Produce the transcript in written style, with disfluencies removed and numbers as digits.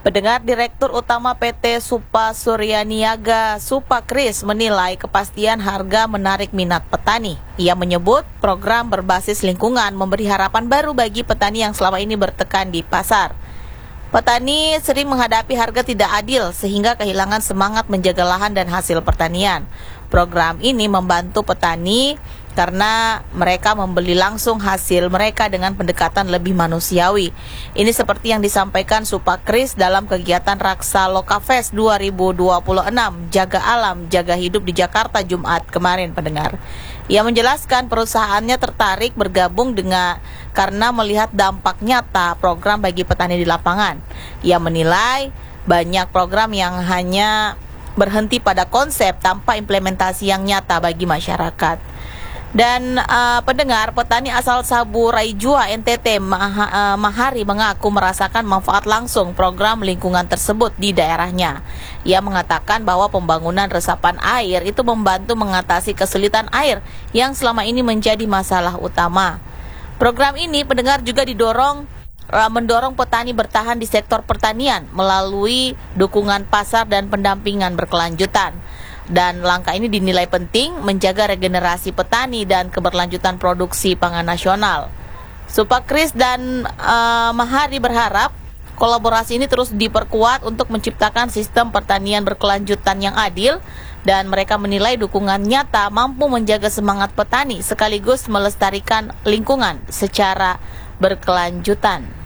Pendengar, Direktur Utama PT Supa Surya Niaga Supakris menilai kepastian harga menarik minat petani. Ia menyebut program berbasis lingkungan memberi harapan baru bagi petani yang selama ini bertekan di pasar. Petani sering menghadapi harga tidak adil sehingga kehilangan semangat menjaga lahan dan hasil pertanian. Program ini membantu petani karena mereka membeli langsung hasil mereka dengan pendekatan lebih manusiawi. Ini seperti yang disampaikan Supakris dalam kegiatan Raksa Lokafest 2026 Jaga Alam, Jaga Hidup di Jakarta Jumat kemarin, pendengar. Ia menjelaskan perusahaannya tertarik bergabung karena melihat dampak nyata program bagi petani di lapangan. Ia menilai banyak program yang hanya berhenti pada konsep tanpa implementasi yang nyata bagi masyarakat. Dan pendengar, petani asal Sabu Raijua NTT Mahari mengaku merasakan manfaat langsung program lingkungan tersebut di daerahnya. Ia mengatakan bahwa pembangunan resapan air itu membantu mengatasi kesulitan air yang selama ini menjadi masalah utama. Program ini, pendengar, juga mendorong petani bertahan di sektor pertanian melalui dukungan pasar dan pendampingan berkelanjutan. Dan langkah ini dinilai penting menjaga regenerasi petani dan keberlanjutan produksi pangan nasional. Supakris dan Mahari berharap kolaborasi ini terus diperkuat untuk menciptakan sistem pertanian berkelanjutan yang adil, dan mereka menilai dukungan nyata mampu menjaga semangat petani sekaligus melestarikan lingkungan secara berkelanjutan.